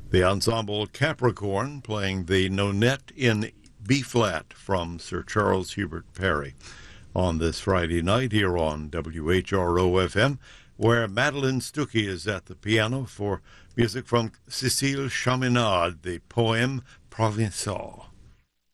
The ensemble Capricorn playing the Nonette in B-flat from Sir Charles Hubert Parry on this Friday night here on WHRO-FM, where Madeline Stuckey is at the piano for music from Cécile Chaminade, the poem Provençal.